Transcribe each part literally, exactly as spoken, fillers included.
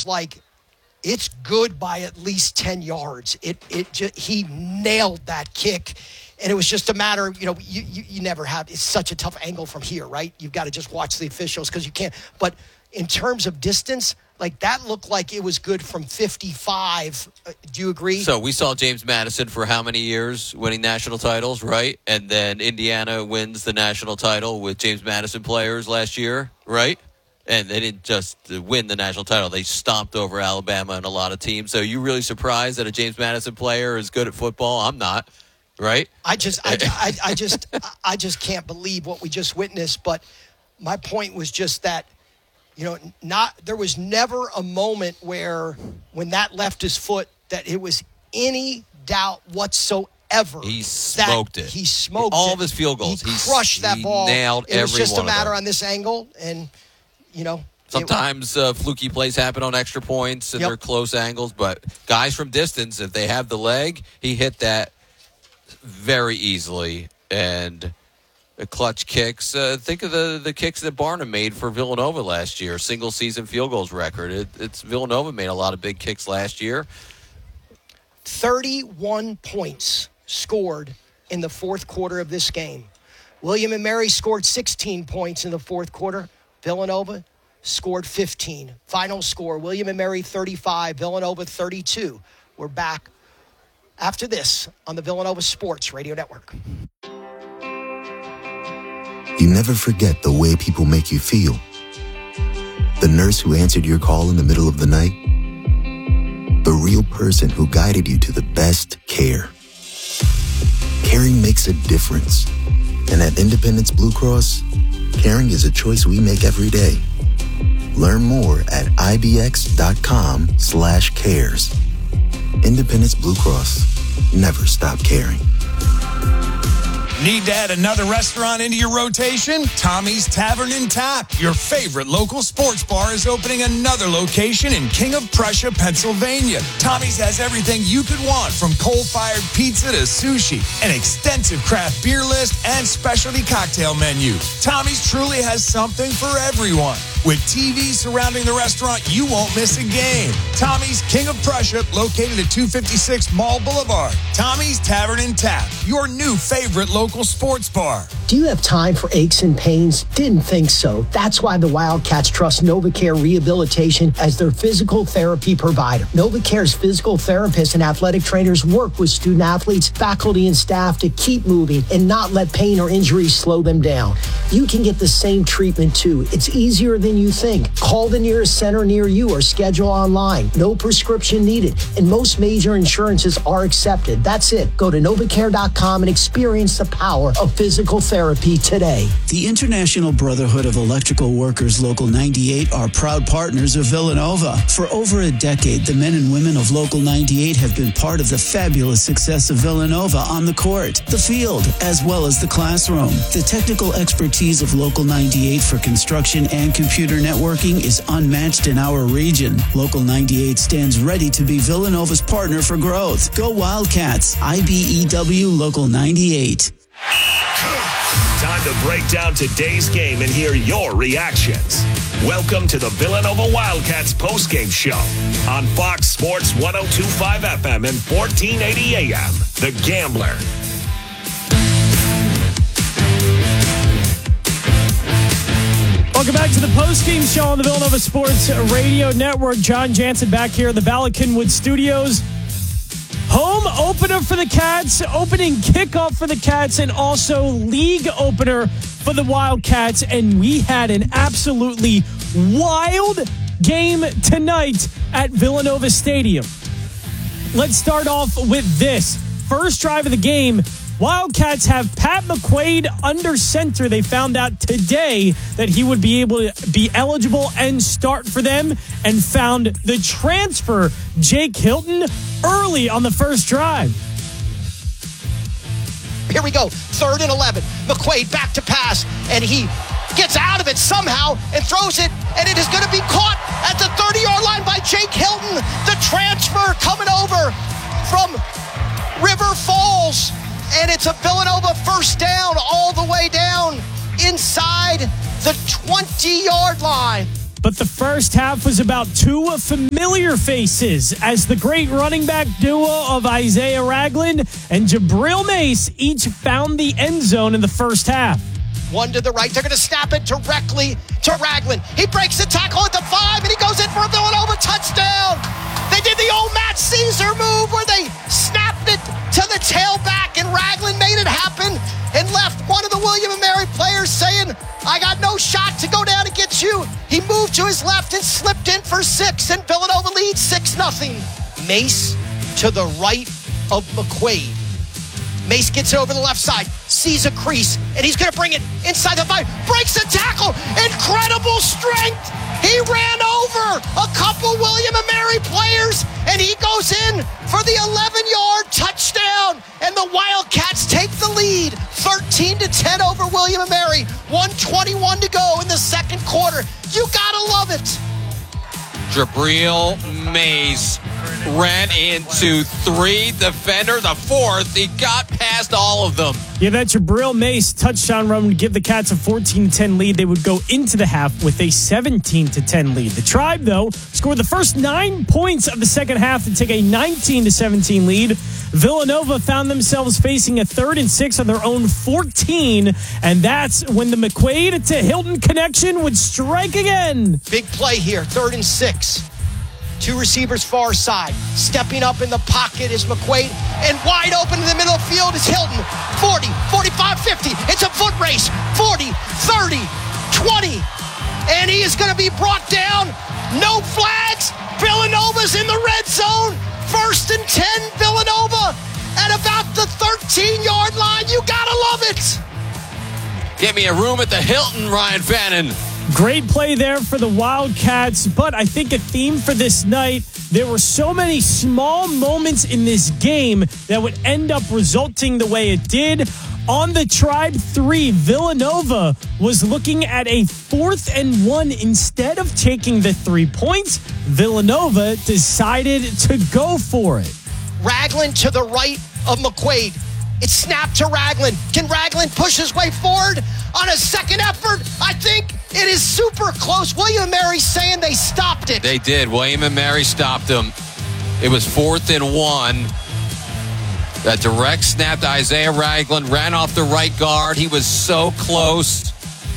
was like, it's good by at least ten yards. It it just, he nailed that kick. And it was just a matter of, you know, you, you, you never have, it's such a tough angle from here, right? You've got to just watch the officials because you can't. But in terms of distance, like that looked like it was good from fifty-five. Uh, do you agree? So we saw James Madison for how many years winning national titles, right? And then Indiana wins the national title with James Madison players last year, right? And they didn't just win the national title. They stomped over Alabama and a lot of teams. So you really surprised that a James Madison player is good at football? I'm not. Right? I just, I, I, I just, I just can't believe what we just witnessed. But my point was just that, you know, not there was never a moment where, when that left his foot, that it was any doubt whatsoever. He smoked it. He smoked all it. of his field goals. He crushed he, that he ball. Nailed it was every just one a matter of them. on this angle, and you know. Sometimes uh, fluky plays happen on extra points and Yep. they're close angles, but guys from distance, if they have the leg, he hit that very easily. And the clutch kicks, uh, think of the, the kicks that Barnum made for Villanova last year, single season field goals record. It, it's Villanova made a lot of big kicks last year. thirty-one points scored in the fourth quarter of this game. William and Mary scored sixteen points in the fourth quarter. Villanova scored fifteen. Final score, William and Mary thirty-five, Villanova thirty-two. We're back after this on the Villanova Sports Radio Network. You never forget the way people make you feel. The nurse who answered your call in the middle of the night. The real person who guided you to the best care. Caring makes a difference. And at Independence Blue Cross, caring is a choice we make every day. Learn more at ibx.com slash cares. Independence Blue Cross. Never stop caring. Need to add another restaurant into your rotation? Tommy's Tavern and Tap, your favorite local sports bar, is opening another location in King of Prussia, Pennsylvania. Tommy's has everything you could want, from coal-fired pizza to sushi, an extensive craft beer list, and specialty cocktail menu. Tommy's truly has something for everyone. With T V surrounding the restaurant, you won't miss a game. Tommy's King of Prussia, located at two fifty-six Mall Boulevard. Tommy's Tavern and Tap, your new favorite local sports bar. Do you have time for aches and pains? Didn't think so. That's why the Wildcats trust NovaCare Rehabilitation as their physical therapy provider. NovaCare's physical therapists and athletic trainers work with student athletes, faculty, and staff to keep moving and not let pain or injuries slow them down. You can get the same treatment too. It's easier than you think. Call the nearest center near you or schedule online. No prescription needed, and most major insurances are accepted. That's it. Go to novacare dot com and experience the power of physical therapy today. The International Brotherhood of Electrical Workers Local ninety-eight are proud partners of Villanova. For over a decade, the men and women of Local ninety-eight have been part of the fabulous success of Villanova on the court, the field, as well as the classroom. The technical expertise of Local ninety-eight for construction and computer networking is unmatched in our region. Local ninety-eight stands ready to be Villanova's partner for growth. Go Wildcats! I B E W Local ninety-eight. Time to break down today's game and hear your reactions. Welcome to the Villanova Wildcats postgame show on Fox Sports one oh two point five F M and fourteen eighty A M. The Gambler. Welcome back to the postgame show on the Villanova Sports Radio Network. John Jansen back here in the Bala Cynwyd Studios. Home opener for the Cats, opening kickoff for the Cats, and also league opener for the Wildcats. And we had an absolutely wild game tonight at Villanova Stadium. Let's start off with this. First drive of the game, Wildcats have Pat McQuaid under center. They found out today that he would be able to be eligible and start for them, and found the transfer, Jake Hilton, early on the first drive. Here we go, third and eleven. McQuaid back to pass, and he gets out of it somehow and throws it, and it is going to be caught at the thirty-yard line by Jake Hilton. The transfer coming over from River Falls. And it's a Villanova first down all the way down inside the twenty-yard line. But the first half was about two familiar faces as the great running back duo of Isaiah Ragland and Jabril Mace each found the end zone in the first half. One to the right. They're going to snap it directly to Ragland. He breaks the tackle at the five, and he goes in for a Villanova touchdown. They did the old Matt Caesar move where they snapped it to the tailback, and Ragland made it happen and left one of the William and Mary players saying, I got no shot to go down and get you. He moved to his left and slipped in for six, and Villanova leads six nothing. Mace to the right of McQuaid. Mace gets it over the left side, sees a crease, and he's going to bring it inside the five. Breaks the tackle. Incredible strength. He ran over a couple William and Mary players, and he goes in for the eleven-yard touchdown. And the Wildcats take the lead, thirteen to ten over William and Mary. one twenty-one to go in the second quarter. You got to love it. Jabril Mace ran into three defenders. The fourth, he got past all of them. Yeah, that Jabril Mace touchdown run would give the Cats a fourteen to ten lead. They would go into the half with a seventeen to ten lead. The Tribe, though, scored the first nine points of the second half to take a nineteen to seventeen lead. Villanova found themselves facing a third and six on their own fourteen, and that's when the McQuaid to Hilton connection would strike again. Big play here, third and six. Two receivers far side. Stepping up in the pocket is McQuaid, and wide open in the middle of the field is Hilton. forty, forty-five, fifty. It's a foot race. forty, thirty, twenty. And he is going to be brought down. No flags. Villanova's in the red zone. First and ten, Villanova at about the thirteen-yard line. You got to love it. Get me a room at the Hilton, Ryan Fannin. Great play there for the Wildcats, but I think a theme for this night, there were so many small moments in this game that would end up resulting the way it did. On the Tribe three, Villanova was looking at a fourth and one. Instead of taking the three points, Villanova decided to go for it. Ragland to the right of McQuaid. It's snapped to Ragland. Can Ragland push his way forward on a second effort? I think it is super close. William and Mary saying they stopped it. They did. William and Mary stopped them. It was fourth and one. That direct snap to Isaiah Ragland ran off the right guard. He was so close.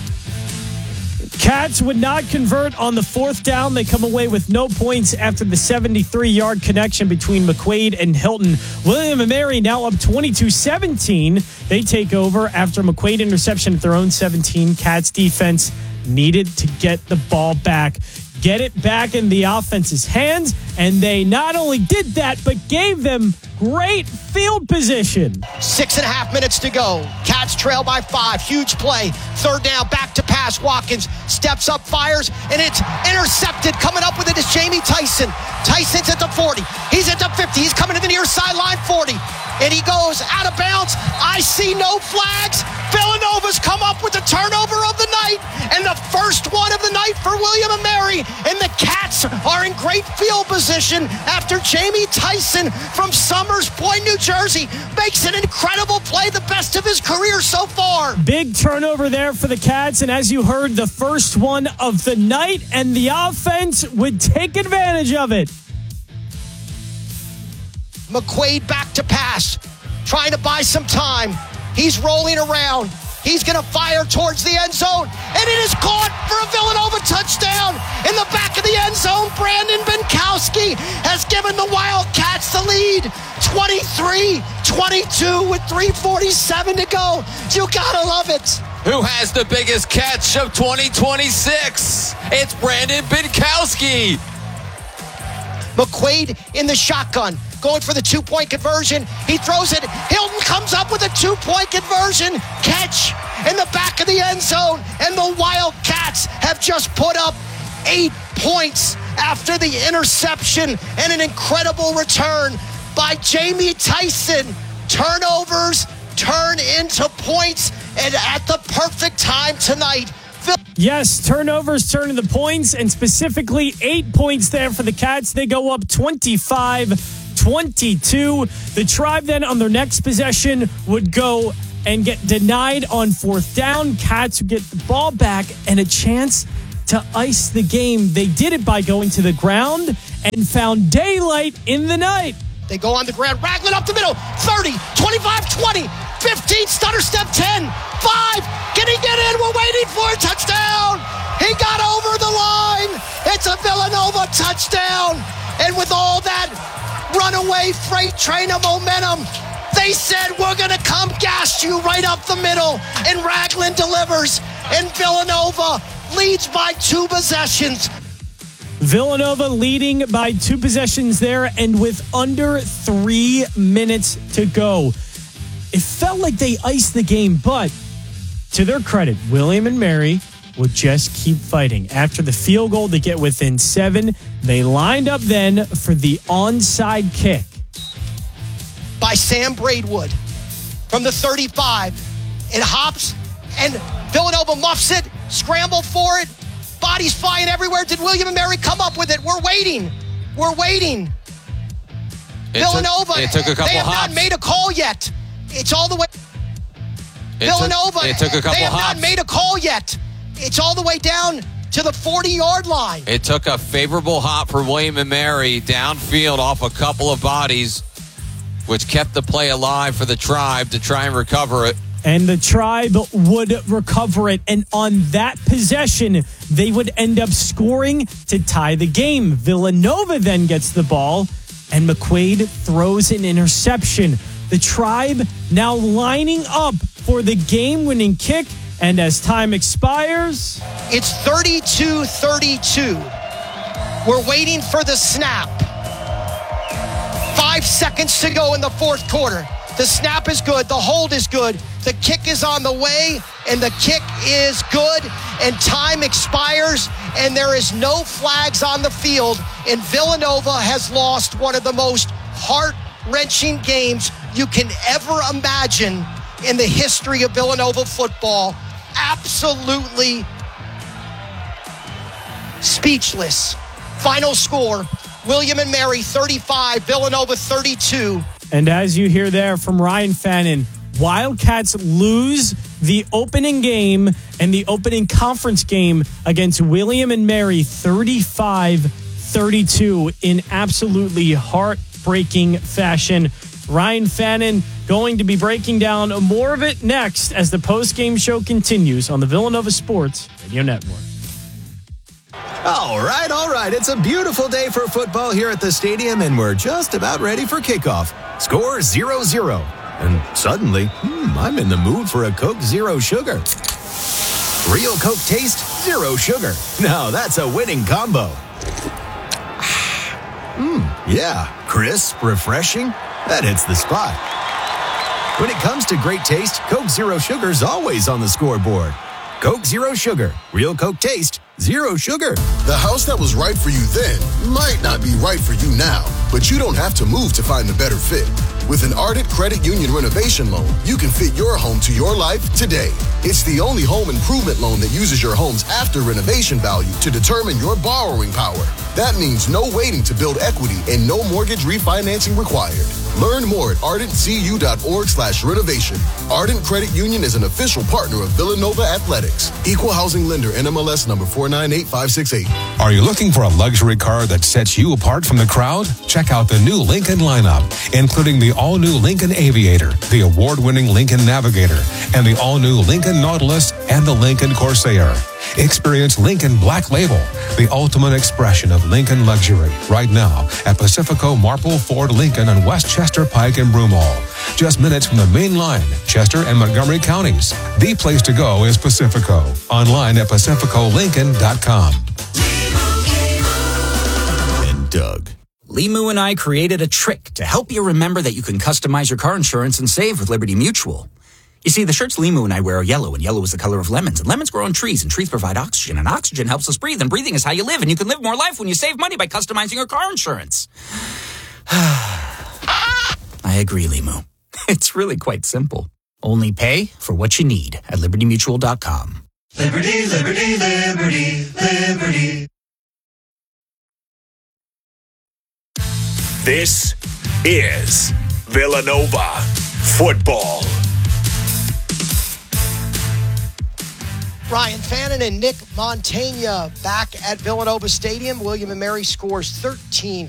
Cats would not convert on the fourth down. They come away with no points after the seventy-three-yard connection between McQuaid and Hilton. William and Mary now up twenty-two seventeen. They take over after McQuaid interception at their own seventeen. Cats defense needed to get the ball back, get it back in the offense's hands, and they not only did that, but gave them great field position. Six and a half minutes to go. Cats trail by five. Huge play. Third down, back to pass. Watkins steps up, fires, and it's intercepted. Coming up with it is Jamie Tyson. Tyson's at the forty. He's at the fifty. He's coming to the near sideline, forty. And he goes out of bounds. I see no flags. Villanova's come up with the turnover of the night, and the first one of the night for William and Mary. And the Cats are in great field position after Jamie Tyson from Summers Point, New Jersey, makes an incredible play, the best of his career so far. Big turnover there for the Cats, and as you heard, the first one of the night, and the offense would take advantage of it. McQuaid back to pass, trying to buy some time. He's rolling around. He's going to fire towards the end zone, and it is caught for a Villanova touchdown. In the back of the end zone, Brandon Binkowski has given the Wildcats the lead, twenty-three twenty-two with three forty-seven to go. You got to love it. Who has the biggest catch of twenty twenty-six? It's Brandon Binkowski. McQuaid in the shotgun, going for the two-point conversion. He throws it. Hilton comes up with a two-point conversion. Catch in the back of the end zone. And the Wildcats have just put up eight points after the interception and an incredible return by Jamie Tyson. Turnovers turn into points, and at the perfect time tonight. Yes, turnovers turn into points, and specifically eight points there for the Cats. They go up twenty-five twenty-two. The Tribe then on their next possession would go and get denied on fourth down. Cats would get the ball back and a chance to ice the game. They did it by going to the ground and found daylight in the night. They go on the ground. Ragland up the middle. thirty, twenty-five, twenty, fifteen, stutter step ten, five. Can he get in? We're waiting for a touchdown. He got over the line. It's a Villanova touchdown. And with all that runaway freight train of momentum, they said, we're going to come gas you right up the middle. And Ragland delivers. And Villanova leads by two possessions. Villanova leading by two possessions there, and with under three minutes to go. It felt like they iced the game, but to their credit, William and Mary would just keep fighting. After the field goal to get within seven, they lined up then for the onside kick. By Sam Braidwood from the thirty-five. It hops, and Villanova muffs it, scramble for it. Bodies flying everywhere. Did William and Mary come up with it? We're waiting. We're waiting. It Villanova, took, it took a couple they have hops. not made a call yet. It's all the way. It Villanova, took, it took a couple they have hops. not made a call yet. It's all the way down to the forty-yard line. It took a favorable hop for William and Mary downfield off a couple of bodies, which kept the play alive for the Tribe to try and recover it. And the Tribe would recover it. And on that possession, they would end up scoring to tie the game. Villanova then gets the ball, and McQuaid throws an interception. The Tribe now lining up for the game-winning kick. And as time expires, it's thirty-two thirty-two. We're waiting for the snap. Five seconds to go in the fourth quarter. The snap is good. The hold is good. The kick is on the way, and the kick is good. And time expires, and there is no flags on the field. And Villanova has lost one of the most heart-wrenching games you can ever imagine in the history of Villanova football. Absolutely speechless. Final score, William and Mary thirty-five, Villanova thirty-two. And as you hear there from Ryan Fannin, Wildcats lose the opening game and the opening conference game against William and Mary thirty-five thirty-two in absolutely heartbreaking fashion. Ryan Fannin going to be breaking down more of it next as the post-game show continues on the Villanova Sports Radio Network. All right, all right. It's a beautiful day for football here at the stadium, and we're just about ready for kickoff. Score zero zero. And suddenly, hmm, I'm in the mood for a Coke Zero Sugar. Real Coke taste, zero sugar. Now that's a winning combo. Mmm, yeah. Crisp, refreshing. That hits the spot. When it comes to great taste, Coke Zero Sugar's always on the scoreboard. Coke Zero Sugar. Real Coke taste, zero sugar. The house that was right for you then might not be right for you now, but you don't have to move to find a better fit. With an Ardent Credit Union renovation loan, you can fit your home to your life today. It's the only home improvement loan that uses your home's after renovation value to determine your borrowing power. That means no waiting to build equity and no mortgage refinancing required. Learn more at ardentcu.org slash renovation. Ardent Credit Union is an official partner of Villanova Athletics. Equal housing lender N M L S number four nine eight five six eight. Are you looking for a luxury car that sets you apart from the crowd? Check out the new Lincoln lineup, including the all-new Lincoln Aviator, the award-winning Lincoln Navigator, and the all-new Lincoln Nautilus and the Lincoln Corsair. Experience Lincoln Black Label, the ultimate expression of Lincoln luxury, right now at Pacifico Marple Ford Lincoln on Westchester Pike and Broomall. Just minutes from the main line, Chester and Montgomery counties. The place to go is Pacifico. Online at pacifico lincoln dot com. And Doug. Limu and I created a trick to help you remember that you can customize your car insurance and save with Liberty Mutual. You see, the shirts Limu and I wear are yellow, and yellow is the color of lemons, and lemons grow on trees, and trees provide oxygen, and oxygen helps us breathe, and breathing is how you live, and you can live more life when you save money by customizing your car insurance. I agree, Limu. It's really quite simple. Only pay for what you need at liberty mutual dot com. Liberty, liberty, liberty, liberty. This is Villanova Football. Ryan Fannin and Nick Montaigne back at Villanova Stadium. William and Mary scores thirteen